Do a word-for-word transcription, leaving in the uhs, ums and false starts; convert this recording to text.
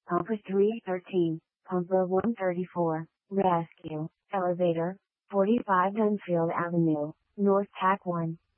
Pumper three thirteen, Pumper one thirty-four, Rescue, Elevator, forty-five Dunfield Avenue, North Tack one.